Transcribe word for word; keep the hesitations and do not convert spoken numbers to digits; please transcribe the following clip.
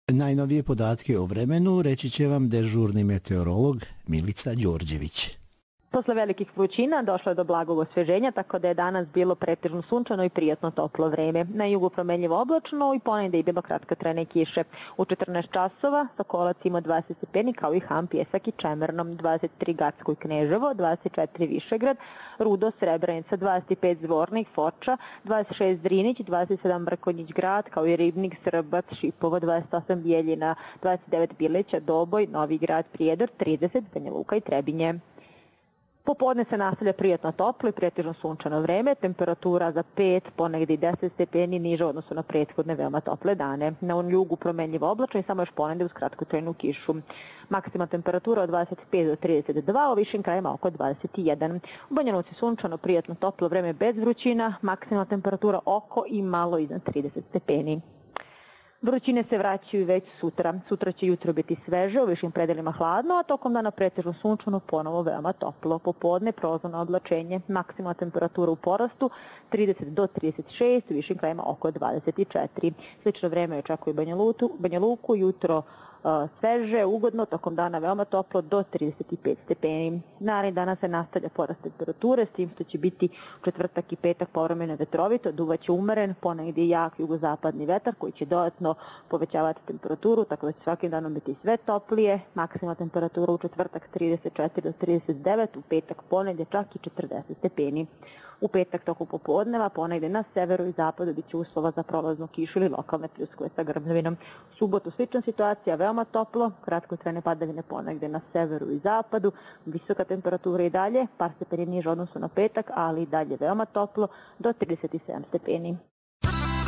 Najnovije podatke o vremenu reći će vam dežurni meteorolog Milica Đorđević. Posle velikih vrućina došlo je do blagog osveženja, tako da je danas bilo pretežno sunčano i prijatno toplo vreme. Na jugu promenljivo oblačno i ponegde i bilo kratko trajne kiše. U četrnaest časova Sokolac ima dvadeset stepeni, kao i Ham, Pjesak i Čemernom, dvadeset tri Gacko i Kneževo, dvadeset četiri Višegrad, Rudo, Srebrenica, dvadeset pet Zvornik, Foča, dvadeset šest Drinić, dvadeset sedam Mrkonjić Grad, kao i Ribnik, Srbac, Šipovo, dvadeset osam Bijeljina, dvadeset devet Bileća, Doboj, Novi Grad, Prijedor, trideset Banja Luka i Trebinje. Popodne se nastavlja prijatno toplo i pretežno sunčano vreme, temperatura za pet, ponegde i deset stepeni niže u odnosu na prethodne veoma tople dane. Na jugu promenljivo oblačno i samo još ponegde uz kratkotrajnu kišu. Maksimalna temperatura od dvadeset pet do trideset dva, u višim krajima oko dvadeset jedan. U Banja Luci sunčano, prijatno toplo vreme bez vrućina, maksimalna temperatura oko i malo iznad trideset stepeni. Vrućine se vraćaju već sutra. Sutra će jutro biti sveže, u višim predelima hladno, a tokom dana pretežno sunčano, ponovo veoma toplo. Popodne prozorno oblačenje, maksimalna temperatura u porastu trideset do trideset šest, u višim krajima oko dvadeset četiri. Slično vreme očekuje Banja Luku, Banja Luku jutro sveže, ugodno, tokom dana veoma toplo do trideset pet stepeni. Narednih dana se nastavlja porast temperature, s tim što će biti četvrtak i petak povremeno vetrovito, duvaće umeren, ponegdje jak jugozapadni vetar koji će dodatno povećavati temperaturu, tako da će svakim danom biti sve toplije. Maksimalna temperatura u četvrtak trideset četiri do trideset devet, u petak ponegdje čak i četrdeset stepeni. U petak toku popodneva ponegde na severu i zapadu bit će uslova za prolaznu kišu ili lokalne pljuskove sa grmljavinom. U subotu slična situacija, veoma toplo, kratkotrajne padavine ponegde na severu i zapadu, visoka temperatura i dalje, par stepeni niže odnosu na petak, ali i dalje veoma toplo do trideset sedam stepeni.